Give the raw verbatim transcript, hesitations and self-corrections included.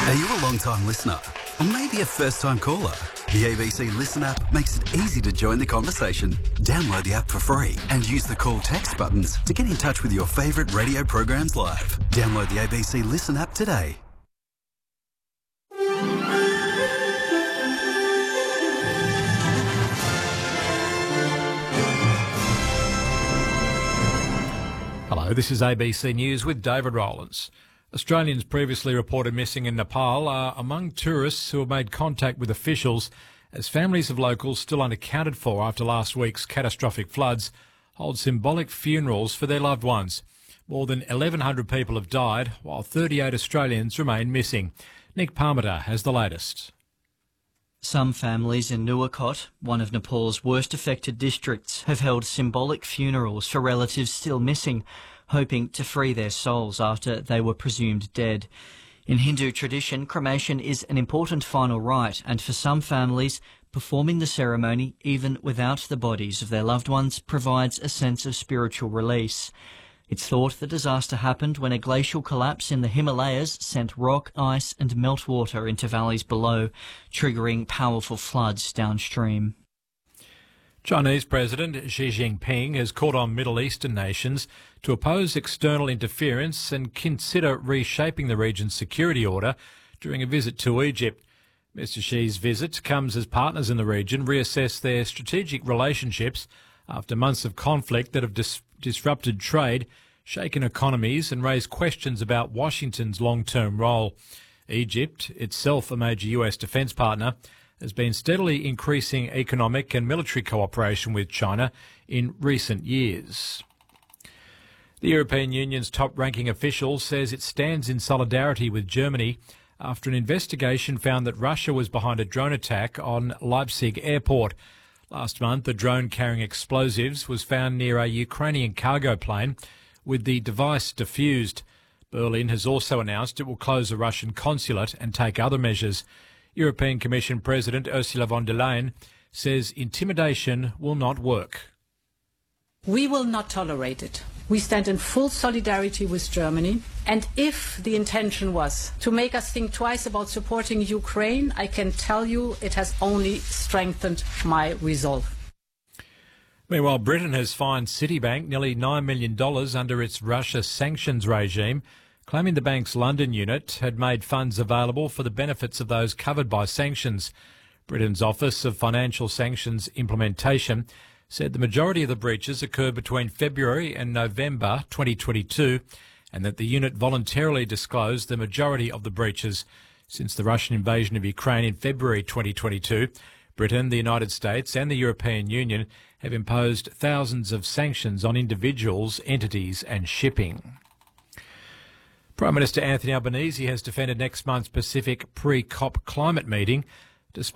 Are you a long-time listener? Or maybe a first-time caller? The A B C Listen app makes it easy to join the conversation. Download the app for free and use the call text buttons to get in touch with your favourite radio programs live. Download the A B C Listen app today. Hello, this is A B C News with David Rowlands. Australians previously reported missing in Nepal are among tourists who have made contact with officials as families of locals still unaccounted for after last week's catastrophic floods hold symbolic funerals for their loved ones. More than eleven hundred people have died, while thirty-eight Australians remain missing. Nick Parmiter has the latest. Some families in Nuwakot, one of Nepal's worst affected districts, have held symbolic funerals for relatives still missing, hoping to free their souls after they were presumed dead. In Hindu tradition, cremation is an important final rite, and for some families, performing the ceremony, even without the bodies of their loved ones, provides a sense of spiritual release. It's thought the disaster happened when a glacial collapse in the Himalayas sent rock, ice and meltwater into valleys below, triggering powerful floods downstream. Chinese President Xi Jinping has called on Middle Eastern nations to oppose external interference and consider reshaping the region's security order during a visit to Egypt. Mister Xi's visit comes as partners in the region reassess their strategic relationships after months of conflict that have dis- disrupted trade, shaken economies and raised questions about Washington's long-term role. Egypt, itself a major U S defence partner, has been steadily increasing economic and military cooperation with China in recent years. The European Union's top-ranking official says it stands in solidarity with Germany after an investigation found that Russia was behind a drone attack on Leipzig airport. Last month, a drone carrying explosives was found near a Ukrainian cargo plane with the device defused. Berlin has also announced it will close the Russian consulate and take other measures. European Commission President Ursula von der Leyen says intimidation will not work. We will not tolerate it. We stand in full solidarity with Germany. And if the intention was to make us think twice about supporting Ukraine, I can tell you it has only strengthened my resolve. Meanwhile, Britain has fined Citibank nearly nine million dollars under its Russia sanctions regime, claiming the bank's London unit had made funds available for the benefits of those covered by sanctions. Britain's Office of Financial Sanctions Implementation said the majority of the breaches occurred between February and November twenty twenty-two, and that the unit voluntarily disclosed the majority of the breaches. Since the Russian invasion of Ukraine in February twenty twenty-two, Britain, the United States and the European Union have imposed thousands of sanctions on individuals, entities and shipping. Prime Minister Anthony Albanese has defended next month's Pacific pre-COP climate meeting